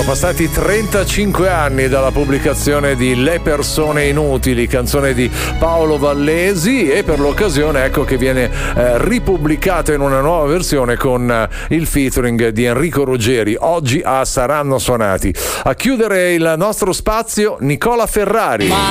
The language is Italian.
Sono passati 35 anni dalla pubblicazione di Le persone inutili, canzone di Paolo Vallesi, e per l'occasione ecco che viene ripubblicata in una nuova versione con il featuring di Enrico Ruggeri. Oggi a Saranno Suonati. A chiudere il nostro spazio Nicola Ferrari.